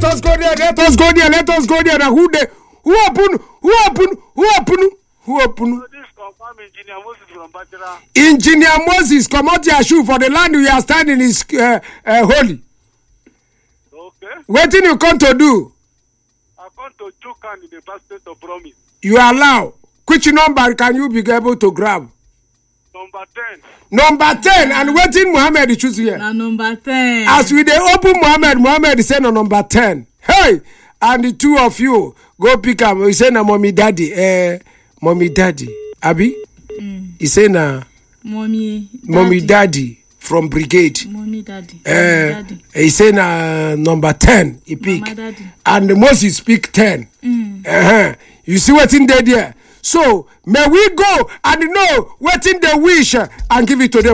Let us go there. Now, who open? This confirm Engineer Moses from Bachara. Engineer Moses, come out your shoe for the land we are standing is holy. Okay. What did you come to do? I come to Chukan in the basket of promise. You allow. Which number can you be able to grab? Number 10. Number 10. And what did Muhammad choose here? Number 10. As we they open Muhammad is saying on number 10. Hey! And the two of you go pick up. He say na mommy daddy. Abi? He say na mommy daddy from brigade. Mommy daddy. He say na number 10. He pick. And Moses pick 10. You see what's in there? So may we go and know what's in the wish and give it to them.